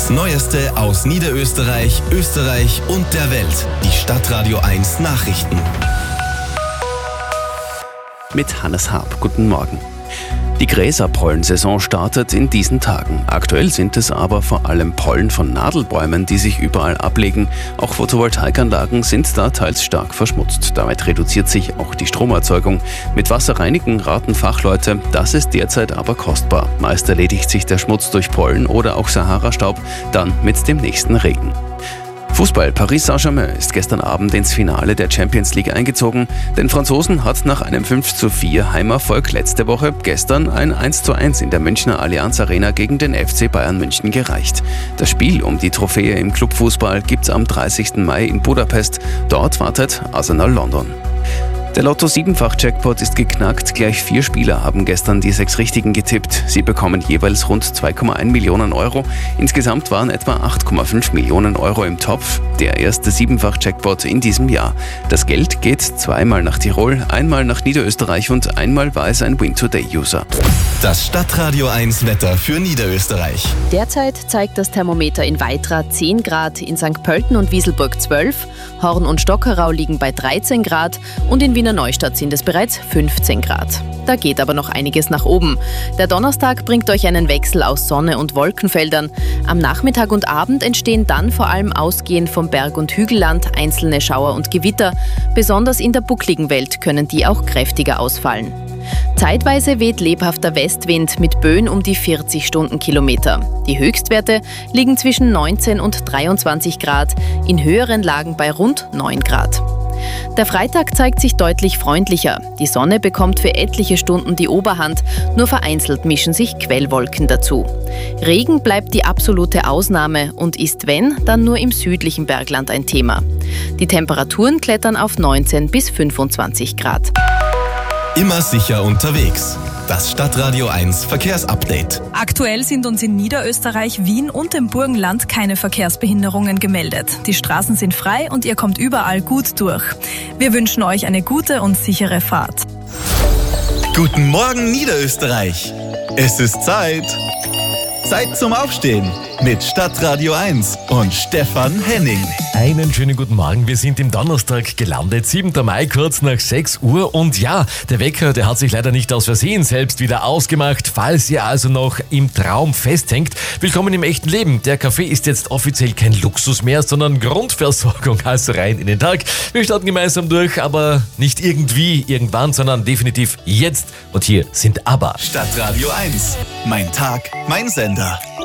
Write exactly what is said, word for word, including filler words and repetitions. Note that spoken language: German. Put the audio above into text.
Das Neueste aus Niederösterreich, Österreich und der Welt. Die Stadtradio eins Nachrichten. Mit Hannes Haab. Guten Morgen. Die Gräserpollensaison startet in diesen Tagen. Aktuell sind es aber vor allem Pollen von Nadelbäumen, die sich überall ablegen. Auch Photovoltaikanlagen sind da teils stark verschmutzt. Damit reduziert sich auch die Stromerzeugung. Mit Wasser reinigen raten Fachleute, das ist derzeit aber kostbar. Meist erledigt sich der Schmutz durch Pollen oder auch Sahara-Staub dann mit dem nächsten Regen. Fußball. Paris Saint-Germain ist gestern Abend ins Finale der Champions League eingezogen. Den Franzosen hat nach einem fünf zu vier Heimerfolg letzte Woche gestern ein eins zu eins in der Münchner Allianz Arena gegen den F C Bayern München gereicht. Das Spiel um die Trophäe im Clubfußball gibt's am dreißigsten Mai in Budapest. Dort wartet Arsenal London. Der Lotto sieben-fach Jackpot ist geknackt. Gleich vier Spieler haben gestern die sechs Richtigen getippt. Sie bekommen jeweils rund zwei Komma eins Millionen Euro. Insgesamt waren etwa acht Komma fünf Millionen Euro im Topf. Der erste sieben-fach Jackpot in diesem Jahr. Das Geld geht zweimal nach Tirol, einmal nach Niederösterreich und einmal war es ein Win-Today-User. Das Stadtradio eins Wetter für Niederösterreich. Derzeit zeigt das Thermometer in Weitra zehn Grad, in Sankt Pölten und Wieselburg zwölf, Horn und Stockerau liegen bei dreizehn Grad und in Wiener Neustadt sind es bereits fünfzehn Grad. Da geht aber noch einiges nach oben. Der Donnerstag bringt euch einen Wechsel aus Sonne und Wolkenfeldern. Am Nachmittag und Abend entstehen dann vor allem ausgehend vom Berg- und Hügelland einzelne Schauer und Gewitter. Besonders in der buckligen Welt können die auch kräftiger ausfallen. Zeitweise weht lebhafter Westwind mit Böen um die vierzig Stundenkilometer. Die Höchstwerte liegen zwischen neunzehn und dreiundzwanzig Grad, in höheren Lagen bei rund neun Grad. Der Freitag zeigt sich deutlich freundlicher. Die Sonne bekommt für etliche Stunden die Oberhand, nur vereinzelt mischen sich Quellwolken dazu. Regen bleibt die absolute Ausnahme und ist, wenn, dann nur im südlichen Bergland ein Thema. Die Temperaturen klettern auf neunzehn bis fünfundzwanzig Grad. Immer sicher unterwegs. Das Stadtradio eins Verkehrsupdate. Aktuell sind uns in Niederösterreich, Wien und dem Burgenland keine Verkehrsbehinderungen gemeldet. Die Straßen sind frei und ihr kommt überall gut durch. Wir wünschen euch eine gute und sichere Fahrt. Guten Morgen Niederösterreich. Es ist Zeit. Zeit zum Aufstehen mit Stadtradio eins und Stefan Henning. Einen schönen guten Morgen. Wir sind im Donnerstag gelandet, siebter Mai, kurz nach sechs Uhr. Und ja, der Wecker, der hat sich leider nicht aus Versehen selbst wieder ausgemacht. Falls ihr also noch im Traum festhängt, willkommen im echten Leben. Der Kaffee ist jetzt offiziell kein Luxus mehr, sondern Grundversorgung, also rein in den Tag. Wir starten gemeinsam durch, aber nicht irgendwie, irgendwann, sondern definitiv jetzt. Und hier sind ABBA. Stadtradio eins. Mein Tag, mein Sender.